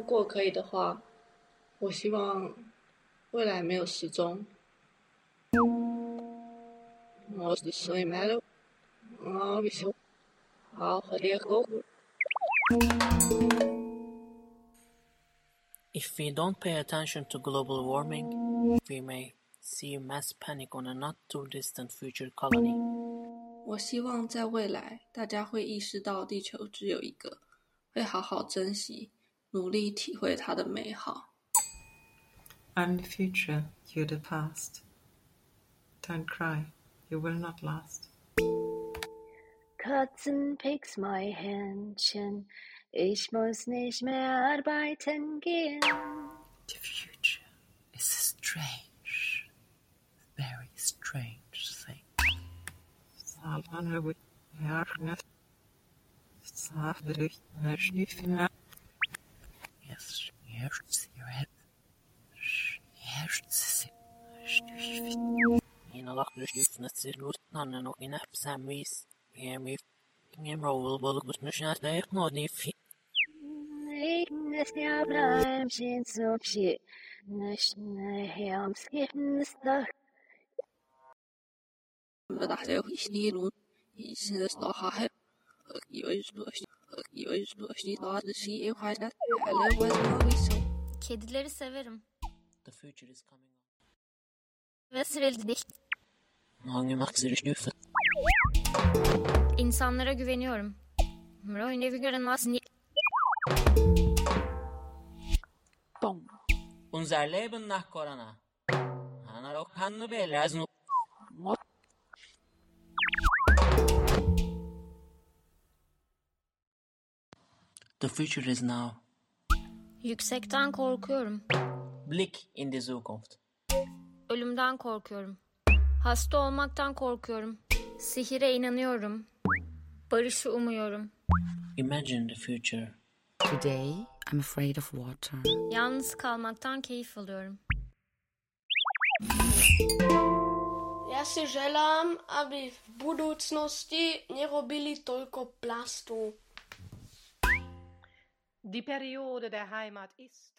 果可以的话，我希望未来没有时钟。我是谁买了？我必须好好的过。 If we don't pay attention to global warming, we may see mass panic on a not too distant future colony. 我希望在未来，大家会意识到地球只有一个，会好好珍惜，努力体会它的美好。 I'm the future, you're the past. Don't cry, you will not last. Katzen picks my Händchen, ich muss nicht mehr arbeiten gehen. The future is a strange, very strange thing. İnanılmaz düşüncesi Ruslan'ın o inapsamız yemi roll bulmuş ne modif. Regendes Jahr Bläumchen so viel, nicht her ums Giftenstag. Kedileri severim. The future is coming. Ve sevildik. Hangi maksırış düfet? İnsanlara güveniyorum. Bom. Unser Leben nach Corona. Ana kanlı beyler. The future is now. Yüksekten korkuyorum. Blick in die Zukunft. Ölümden korkuyorum. Hasta olmaktan korkuyorum. Sihire inanıyorum. Barışı umuyorum. Imagine the future. Today, I'm afraid of water. Yalnız kalmaktan keyif alıyorum. Ja si želám, aby v budúcnosti nerobili toľko plastu. Die periode der Heimat ist